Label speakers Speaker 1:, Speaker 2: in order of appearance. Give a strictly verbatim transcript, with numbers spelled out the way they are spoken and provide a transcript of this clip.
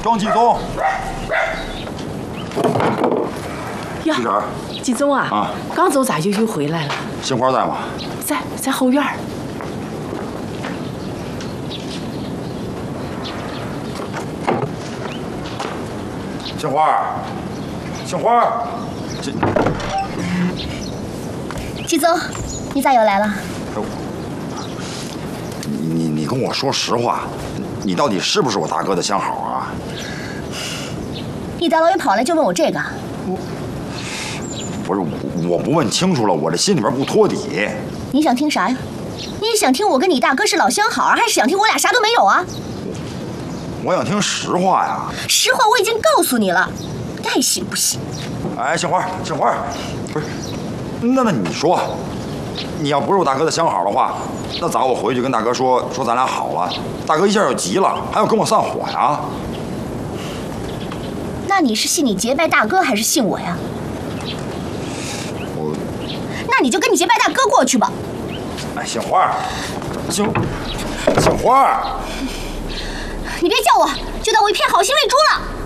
Speaker 1: 庄季宗。
Speaker 2: 呀，
Speaker 1: 季婶，
Speaker 2: 季总啊，
Speaker 1: 啊，
Speaker 2: 刚走咋就又回来了？
Speaker 1: 杏花在吗？
Speaker 2: 在，在后院。
Speaker 1: 杏花，杏花，这
Speaker 3: 季宗，你咋又来了？
Speaker 1: 你你你跟我说实话，你到底是不是我大哥的相好啊？
Speaker 3: 你大老远跑来就问我这个？
Speaker 1: 不是，我我不问清楚了，我这心里边不托底。
Speaker 3: 你想听啥呀？你想听我跟你大哥是老相好，还是想听我俩啥都没有啊？
Speaker 1: 我想听实话呀。
Speaker 3: 实话我已经告诉你了，你爱信不信？
Speaker 1: 哎，杏花，杏花，不是，那那你说，你要不是我大哥的相好的话，那咋我回去跟大哥说说咱俩好了？大哥一下就急了，还要跟我散伙呀？
Speaker 3: 那你是信你结拜大哥，还是信我呀？
Speaker 1: 我，
Speaker 3: 那你就跟你结拜大哥过去吧。
Speaker 1: 哎，杏花，杏杏花，
Speaker 3: 你别叫我，就当我一片好心喂猪了。